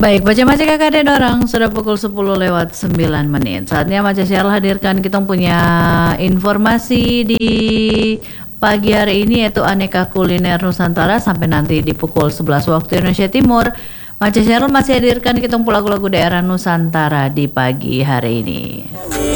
Baik, baca Maca KKD Dorang sudah pukul 10 lewat 9 menit. Saatnya Maca Syaril hadirkan kita punya informasi di pagi hari ini yaitu aneka kuliner Nusantara sampai nanti di pukul 11 waktu Indonesia Timur. Maca Syaril masih hadirkan kita lagu-lagu daerah Nusantara di pagi hari ini.